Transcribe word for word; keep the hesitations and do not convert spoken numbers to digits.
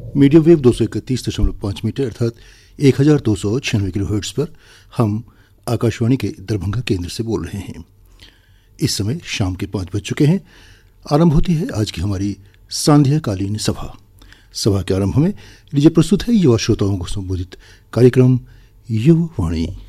Medium wave दो सौ इकतीस दशमलव पाँच मीटर अर्थात एक हज़ार दो सौ छियानवे किलो हर्ट्ज पर हम आकाशवाणी के दरभंगा केंद्र से बोल रहे हैं। इस समय शाम के पाँच बज चुके हैं। आरंभ होती है आज की हमारी सांध्याकालीन सभा। सभा के आरंभ में लीजिए प्रस्तुत है युवा श्रोताओं को संबोधित कार्यक्रम युवा वाणी।